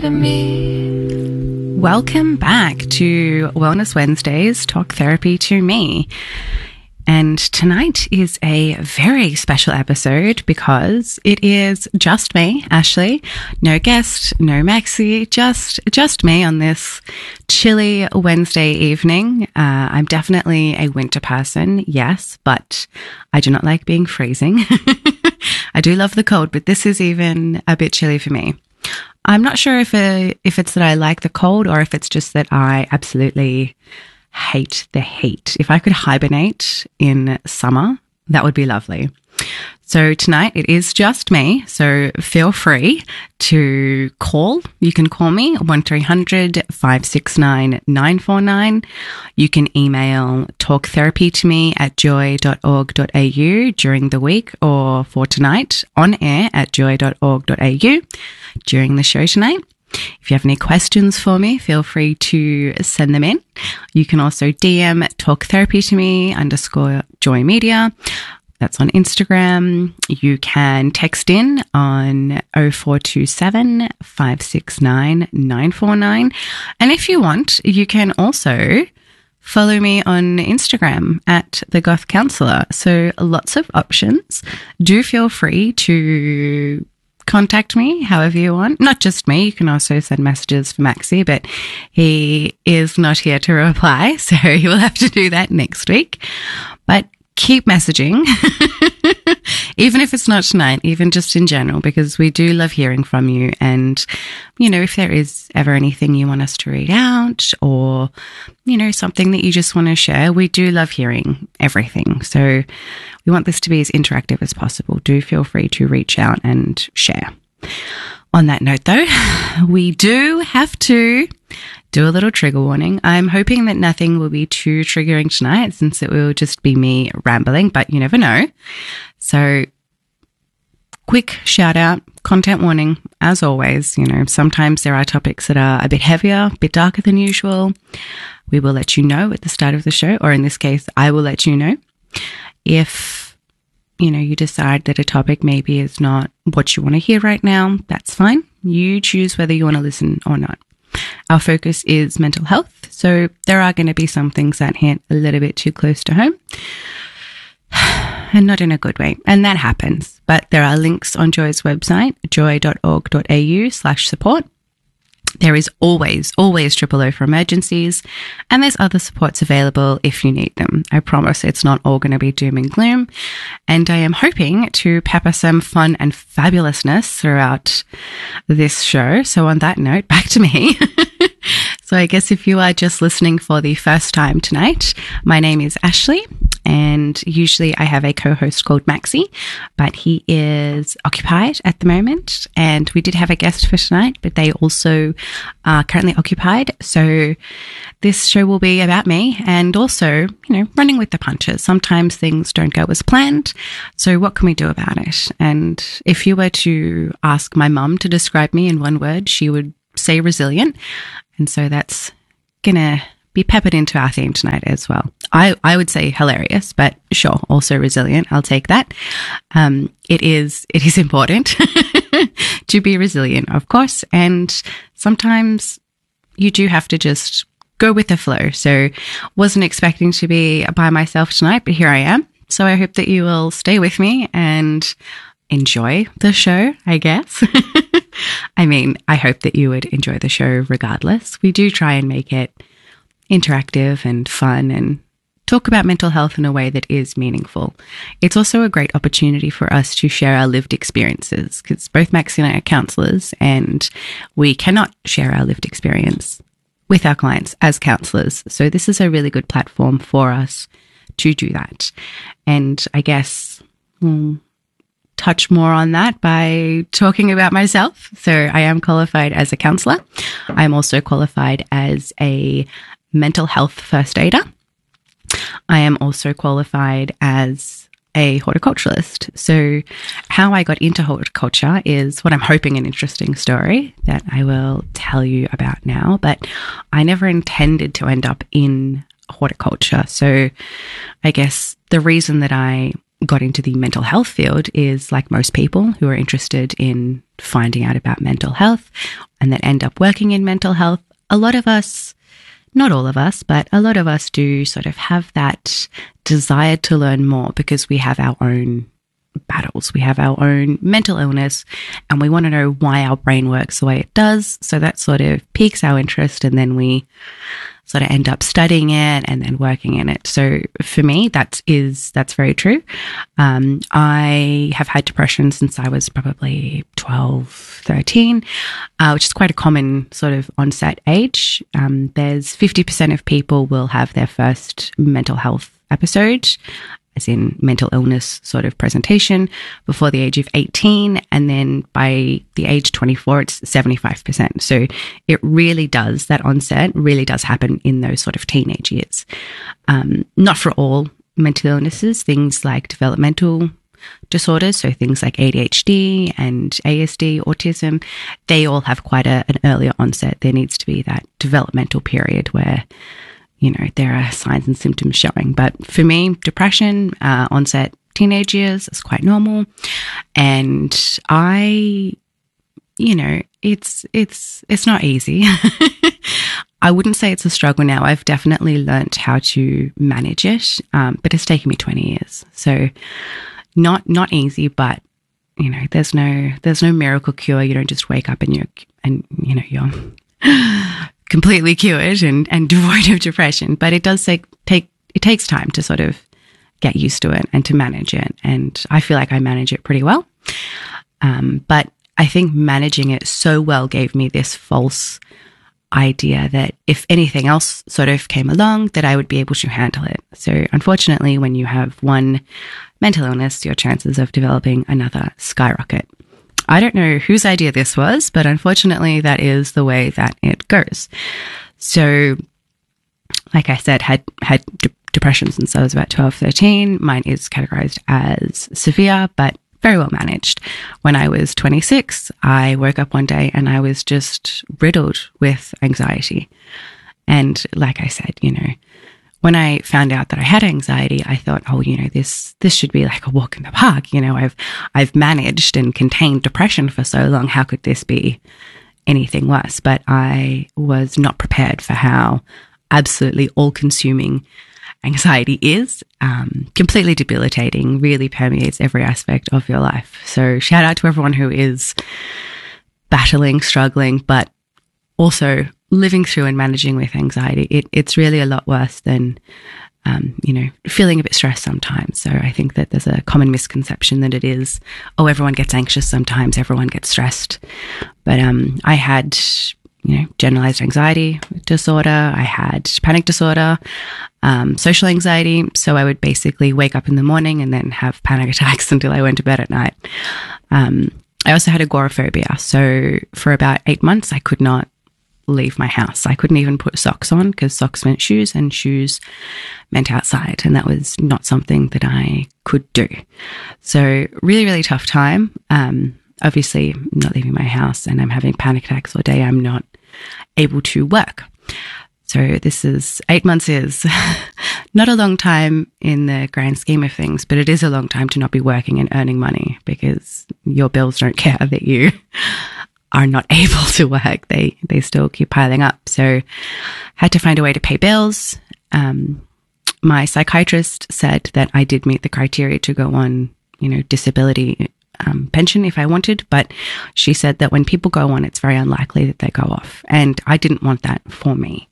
Welcome back to Wellness Wednesdays, Talk Therapy to Me. And tonight is a very special episode because it is just me, Ashley. No guest, no Maxi, just me on this chilly Wednesday evening. I'm definitely a winter person, yes, but I do not like being freezing. I do love the cold, but this is even a bit chilly for me. I'm not sure if it's that I like the cold or if it's just that I absolutely hate the heat. If I could hibernate in summer, that would be lovely. So tonight it is just me, so feel free to call. You can call me 1300-569-949. You can email talktherapytome@joy.org.au during the week or for tonight on air at joy.org.au during the show tonight. If you have any questions for me, feel free to send them in. You can also DM Talk Therapy to Me _Joy Media. That's on Instagram. You can text in on 0427 569 949. And if you want, you can also follow me on Instagram at The Goth Counselor. So lots of options. Do feel free to contact me however you want. Not just me. You can also send messages for Maxi, but he is not here to reply. So you will have to do that next week. But keep messaging, even if it's not tonight, even just in general, because we do love hearing from you. And, you know, if there is ever anything you want us to read out or, you know, something that you just want to share, we do love hearing everything. So we want this to be as interactive as possible. Do feel free to reach out and share. On that note, though, we do have to do a little trigger warning. I'm hoping that nothing will be too triggering tonight since it will just be me rambling, but you never know. So quick shout out, content warning, as always. You know, sometimes there are topics that are a bit heavier, a bit darker than usual. We will let you know at the start of the show, or in this case, I will let you know. If, you know, you decide that a topic maybe is not what you want to hear right now, that's fine. You choose whether you want to listen or not. Our focus is mental health, so there are going to be some things that hit a little bit too close to home and not in a good way, and that happens. But there are links on Joy's website, joy.org.au/support. There is always 000 for emergencies, and there's other supports available if you need them. I promise it's not all going to be doom and gloom, and I am hoping to pepper some fun and fabulousness throughout this show. So on that note, back to me. So I guess if you are just listening for the first time tonight, my name is Ashley, and usually I have a co-host called Maxi, but he is occupied at the moment, and we did have a guest for tonight, but they also are currently occupied. So this show will be about me and also, you know, running with the punches. Sometimes things don't go as planned. So what can we do about it? And if you were to ask my mum to describe me in one word, she would say resilient. And so that's going to be peppered into our theme tonight as well. I would say hilarious, but sure, also resilient. I'll take that. It is important to be resilient, of course. And sometimes you do have to just go with the flow. So wasn't expecting to be by myself tonight, but here I am. So I hope that you will stay with me and enjoy the show, I guess. I mean, I hope that you would enjoy the show regardless. We do try and make it interactive and fun and talk about mental health in a way that is meaningful. It's also a great opportunity for us to share our lived experiences because both Maxi and I are counsellors and we cannot share our lived experience with our clients as counsellors. So this is a really good platform for us to do that. And I guess touch more on that by talking about myself. So I am qualified as a counsellor. I'm also qualified as a mental health first aider. I am also qualified as a horticulturalist. So how I got into horticulture is what I'm hoping an interesting story that I will tell you about now, but I never intended to end up in horticulture. So I guess the reason that I got into the mental health field is like most people who are interested in finding out about mental health and that end up working in mental health. A lot of us, not all of us, but a lot of us do sort of have that desire to learn more because we have our own battles. We have our own mental illness and we want to know why our brain works the way it does. So that sort of piques our interest and then we sort of end up studying it and then working in it. So for me, that's very true. I have had depression since I was probably 12, 13, which is quite a common sort of onset age. There's 50% of people will have their first mental health episode, as in mental illness sort of presentation, before the age of 18. And then by the age 24, it's 75%. So it really does, that onset really does happen in those sort of teenage years. Not for all mental illnesses, things like developmental disorders, so things like ADHD and ASD, autism, they all have quite an earlier onset. There needs to be that developmental period where there are signs and symptoms showing. But for me, depression, onset teenage years is quite normal. And it's not easy. I wouldn't say it's a struggle now. I've definitely learnt how to manage it, but it's taken me 20 years. So not easy, but there's no miracle cure. You don't just wake up and you're completely cured and devoid of depression. But it does it takes time to sort of get used to it and to manage it. And I feel like I manage it pretty well. But I think managing it so well gave me this false idea that if anything else sort of came along, that I would be able to handle it. So unfortunately, when you have one mental illness, your chances of developing another skyrocket. I don't know whose idea this was, but unfortunately that is the way that it goes. So like I said, had depression since I was about 12, 13. Mine is categorized as severe, but very well managed. When I was 26, I woke up one day and I was just riddled with anxiety. And like I said, when I found out that I had anxiety, I thought, this should be like a walk in the park. I've managed and contained depression for so long. How could this be anything worse? But I was not prepared for how absolutely all-consuming anxiety is. Completely debilitating, really permeates every aspect of your life. So shout out to everyone who is battling, struggling, but also living through and managing with anxiety. It's really a lot worse than, feeling a bit stressed sometimes. So I think that there's a common misconception that it is, everyone gets anxious sometimes, everyone gets stressed. But I had, generalized anxiety disorder. I had panic disorder, social anxiety. So I would basically wake up in the morning and then have panic attacks until I went to bed at night. I also had agoraphobia. So for about 8 months, I could not leave my house. I couldn't even put socks on because socks meant shoes and shoes meant outside. And that was not something that I could do. So really, really tough time. Obviously, I'm not leaving my house and I'm having panic attacks all day. I'm not able to work. So this is 8 months is not a long time in the grand scheme of things, but it is a long time to not be working and earning money because your bills don't care that you are not able to work. They still keep piling up. So had to find a way to pay bills. My psychiatrist said that I did meet the criteria to go on, disability pension if I wanted, but she said that when people go on, it's very unlikely that they go off. And I didn't want that for me.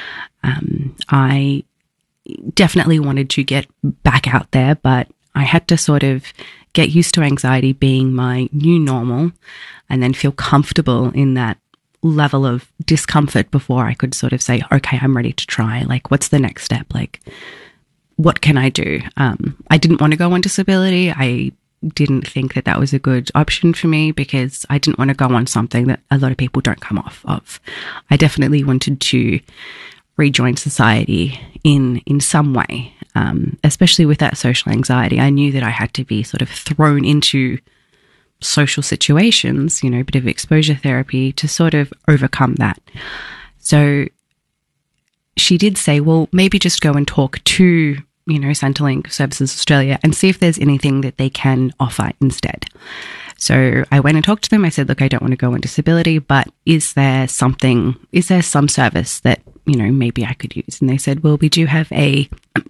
I definitely wanted to get back out there, but I had to sort of get used to anxiety being my new normal and then feel comfortable in that level of discomfort before I could sort of say, okay, I'm ready to try. Like, what's the next step? Like, what can I do? I didn't want to go on disability. I didn't think that that was a good option for me because I didn't want to go on something that a lot of people don't come off of. I definitely wanted to rejoin society in some way, especially with that social anxiety. I knew that I had to be sort of thrown into social situations, a bit of exposure therapy to sort of overcome that. So she did say, well, maybe just go and talk to Centrelink Services Australia and see if there's anything that they can offer instead. So I went and talked to them. I said, look, I don't want to go on disability, but is there some service that, maybe I could use? And they said, well, we do have a,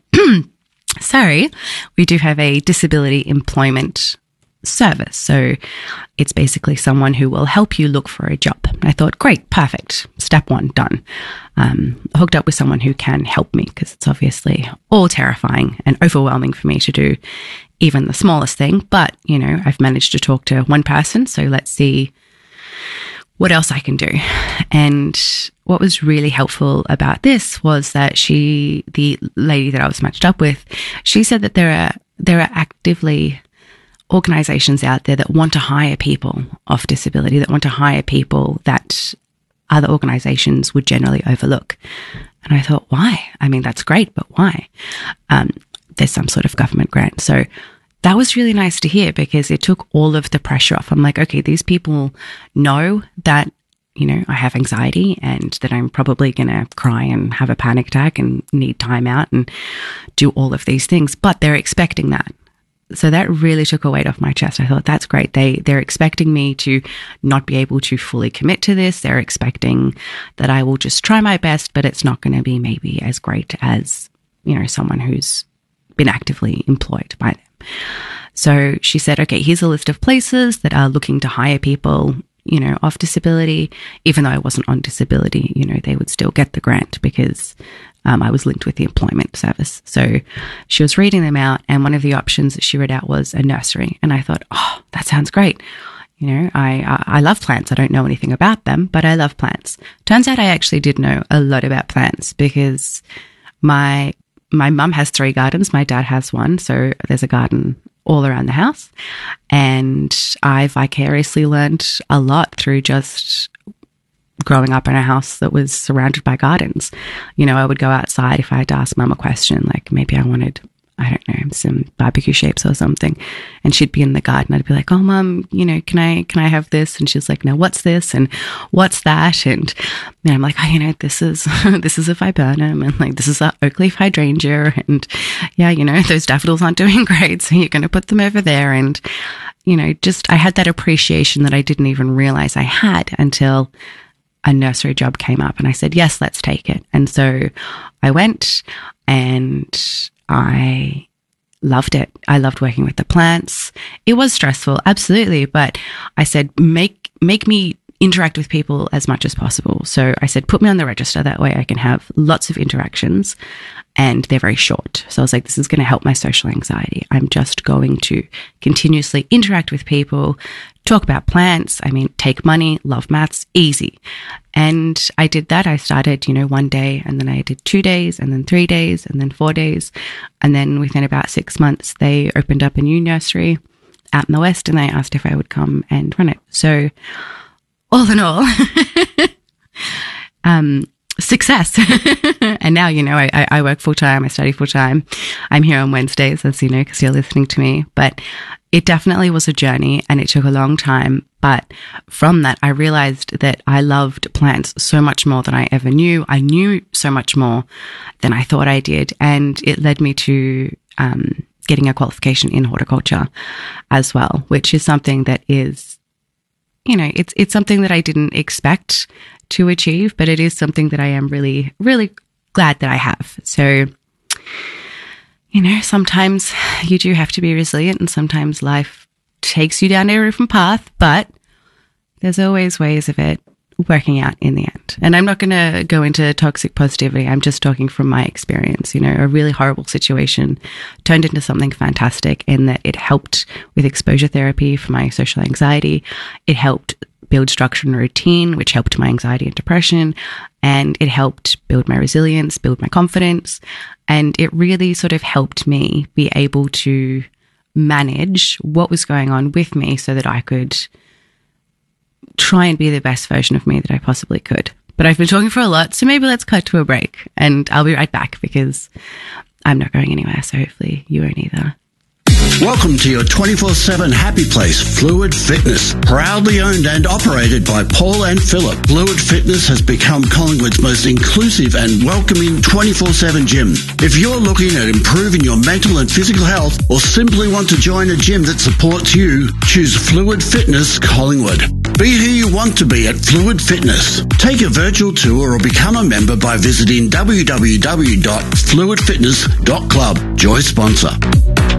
we do have a disability employment service. So it's basically someone who will help you look for a job. I thought, great, perfect. Step one, done. Hooked up with someone who can help me, because it's obviously all terrifying and overwhelming for me to do even the smallest thing. But, I've managed to talk to one person. So let's see what else I can do. And what was really helpful about this was that the lady that I was matched up with, she said that there are actively organizations out there that want to hire people off disability, that want to hire people that other organizations would generally overlook. And I thought, why? I mean, that's great, but why? There's some sort of government grant. So that was really nice to hear, because it took all of the pressure off. I'm like, okay, these people know that, I have anxiety and that I'm probably going to cry and have a panic attack and need time out and do all of these things, but they're expecting that. So that really took a weight off my chest. I thought, that's great. They're expecting me to not be able to fully commit to this. They're expecting that I will just try my best, but it's not going to be maybe as great as, someone who's been actively employed by them. So she said, okay, here's a list of places that are looking to hire people, off disability. Even though I wasn't on disability, they would still get the grant because I was linked with the employment service. So she was reading them out, and one of the options that she read out was a nursery. And I thought, oh, that sounds great. I love plants. I don't know anything about them, but I love plants. Turns out I actually did know a lot about plants, because my mum has 3 gardens. My dad has 1. So there's a garden all around the house. And I vicariously learned a lot through just growing up in a house that was surrounded by gardens. I would go outside if I had to ask mum a question, like maybe I wanted, I don't know, some barbecue shapes or something. And she'd be in the garden. I'd be like, oh, mum, can I have this? And she's like, no, what's this? And what's that? And then I'm like, oh, this is a viburnum, and like, this is a oak leaf hydrangea. And yeah, those daffodils aren't doing great. So you're going to put them over there. And, I had that appreciation that I didn't even realize I had until a nursery job came up, and I said, yes, let's take it. And so I went, and I loved it. I loved working with the plants. It was stressful, absolutely. But I said, make me interact with people as much as possible. So I said, put me on the register. That way I can have lots of interactions, and they're very short. So I was like, this is going to help my social anxiety. I'm just going to continuously interact with people, talk about plants. I mean, take money, love maths, easy. And I did that. I started, 1 day, and then I did 2 days, and then 3 days, and then 4 days. And then within about 6 months, they opened up a new nursery out in the West, and they asked if I would come and run it. So all in all, success. And now, I work full time. I study full time. I'm here on Wednesdays, as you know, because you're listening to me. But it definitely was a journey, and it took a long time. But from that, I realized that I loved plants so much more than I ever knew. I knew so much more than I thought I did. And it led me to getting a qualification in horticulture as well, which is something that is, it's something that I didn't expect to achieve, but it is something that I am really, really glad that I have. So, sometimes you do have to be resilient, and sometimes life takes you down a different path, but there's always ways of it working out in the end. And I'm not going to go into toxic positivity. I'm just talking from my experience. A really horrible situation turned into something fantastic in that it helped with exposure therapy for my social anxiety. It helped build structure and routine, which helped my anxiety and depression. And it helped build my resilience, build my confidence. And it really sort of helped me be able to manage what was going on with me so that I could try and be the best version of me that I possibly could. But I've been talking for a lot, so maybe let's cut to a break, and I'll be right back because I'm not going anywhere, so hopefully you won't either. Welcome to your 24/7 happy place, Fluid Fitness. Proudly owned and operated by Paul and Philip, Fluid Fitness has become Collingwood's most inclusive and welcoming 24/7 gym. If you're looking at improving your mental and physical health or simply want to join a gym that supports you, choose Fluid Fitness Collingwood. Be who you want to be at Fluid Fitness. Take a virtual tour or become a member by visiting www.fluidfitness.club. Joy sponsor.